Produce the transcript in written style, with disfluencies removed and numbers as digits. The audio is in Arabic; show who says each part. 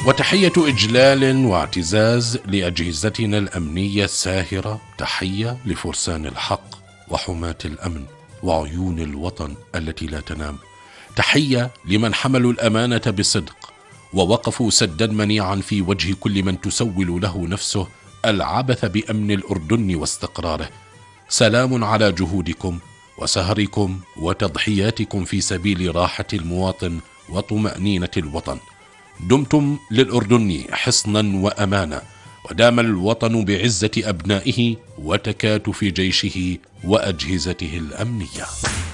Speaker 1: وتحية إجلال واعتزاز لأجهزتنا الأمنية الساهرة، تحية لفرسان الحق وحماة الأمن وعيون الوطن التي لا تنام، تحية لمن حملوا الأمانة بصدق ووقفوا سدا منيعا في وجه كل من تسول له نفسه العبث بأمن الأردن واستقراره. سلام على جهودكم وسهركم وتضحياتكم في سبيل راحة المواطن وطمأنينة الوطن. دمتم للأردن حصنا وأمانا، ودام الوطن بعزة أبنائه وتكاتف جيشه وأجهزته الأمنية.